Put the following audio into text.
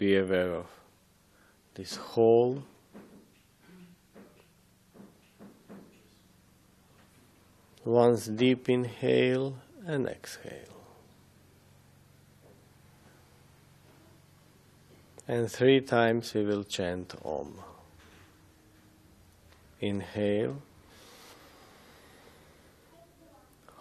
be aware of this whole once deep inhale and exhale. And 3 times we will chant Om. Inhale.